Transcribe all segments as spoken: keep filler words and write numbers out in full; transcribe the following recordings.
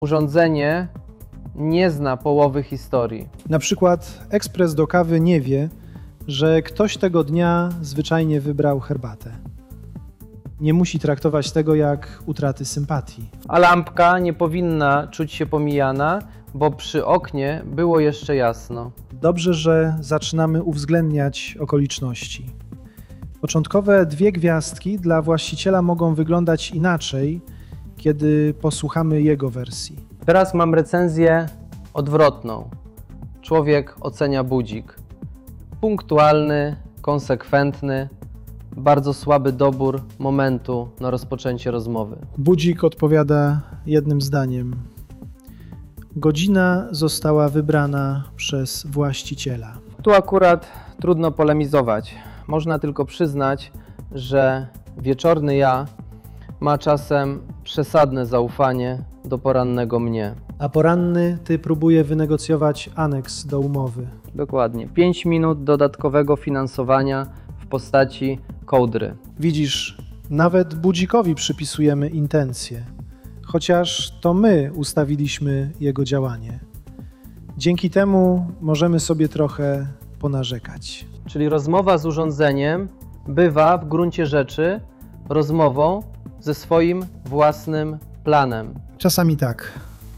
Urządzenie nie zna połowy historii. Na przykład ekspres do kawy nie wie, że ktoś tego dnia zwyczajnie wybrał herbatę. Nie musi traktować tego jak utraty sympatii. A lampka nie powinna czuć się pomijana, bo przy oknie było jeszcze jasno. Dobrze, że zaczynamy uwzględniać okoliczności. Początkowe dwie gwiazdki dla właściciela mogą wyglądać inaczej, kiedy posłuchamy jego wersji. Teraz mam recenzję odwrotną. Człowiek ocenia budzik. Punktualny, konsekwentny, bardzo słaby dobór momentu na rozpoczęcie rozmowy. Budzik odpowiada jednym zdaniem. Godzina została wybrana przez właściciela. Tu akurat trudno polemizować. Można tylko przyznać, że wieczorny ja ma czasem przesadne zaufanie do porannego mnie. A poranny ty próbuje wynegocjować aneks do umowy. Dokładnie. pięć minut dodatkowego finansowania w postaci kołdry. Widzisz, nawet budzikowi przypisujemy intencje, chociaż to my ustawiliśmy jego działanie. Dzięki temu możemy sobie trochę ponarzekać. Czyli rozmowa z urządzeniem bywa w gruncie rzeczy rozmową ze swoim własnym planem. Czasami tak.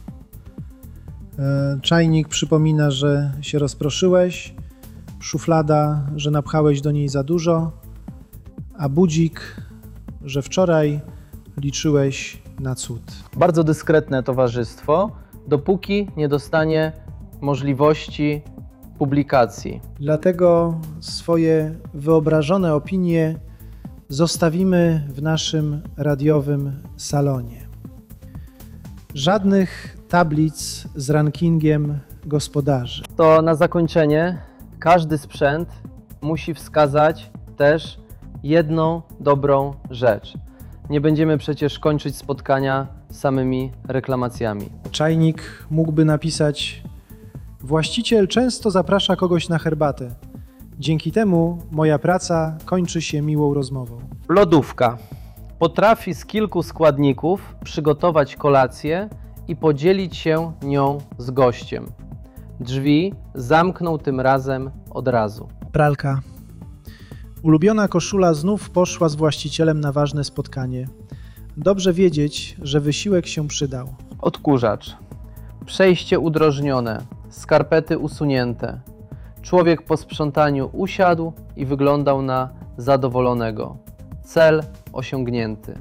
E, czajnik przypomina, że się rozproszyłeś, szuflada, że napchałeś do niej za dużo, a budzik, że wczoraj liczyłeś na cud. Bardzo dyskretne towarzystwo, dopóki nie dostanie możliwości publikacji. Dlatego swoje wyobrażone opinie zostawimy w naszym radiowym salonie. Żadnych tablic z rankingiem gospodarzy. To na zakończenie każdy sprzęt musi wskazać też jedną dobrą rzecz. Nie będziemy przecież kończyć spotkania samymi reklamacjami. Czajnik mógłby napisać: właściciel często zaprasza kogoś na herbatę. Dzięki temu moja praca kończy się miłą rozmową. Lodówka potrafi z kilku składników przygotować kolację i podzielić się nią z gościem. Drzwi zamknął tym razem od razu. Pralka. Ulubiona koszula znów poszła z właścicielem na ważne spotkanie. Dobrze wiedzieć, że wysiłek się przydał. Odkurzacz. Przejście udrożnione, skarpety usunięte. Człowiek po sprzątaniu usiadł i wyglądał na zadowolonego. Cel osiągnięty.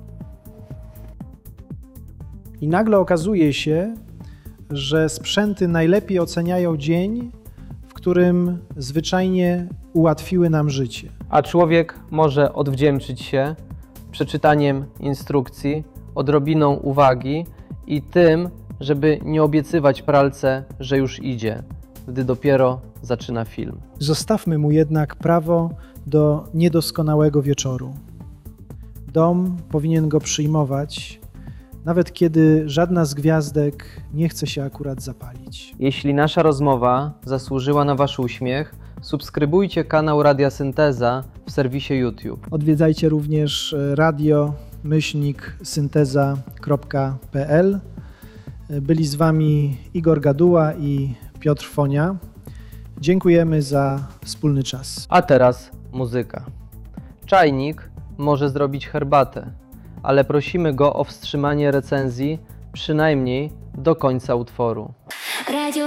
I nagle okazuje się, że sprzęty najlepiej oceniają dzień, w którym zwyczajnie ułatwiły nam życie. A człowiek może odwdzięczyć się przeczytaniem instrukcji, odrobiną uwagi i tym, żeby nie obiecywać pralce, że już idzie, gdy dopiero zaczyna film. Zostawmy mu jednak prawo do niedoskonałego wieczoru. Dom powinien go przyjmować, nawet kiedy żadna z gwiazdek nie chce się akurat zapalić. Jeśli nasza rozmowa zasłużyła na Wasz uśmiech, subskrybujcie kanał Radia Synteza w serwisie YouTube. Odwiedzajcie również radio myślnik synteza kropka pe el. Byli z Wami Igor Gaduła i Piotr Fonia. Dziękujemy za wspólny czas. A teraz muzyka. Czajnik może zrobić herbatę, ale prosimy go o wstrzymanie recenzji przynajmniej do końca utworu. Radio